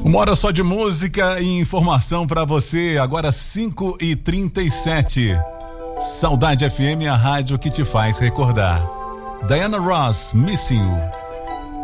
Uma hora só de música e informação pra você, agora 5h37. Saudade FM, a rádio que te faz recordar. Diana Ross, Missing You.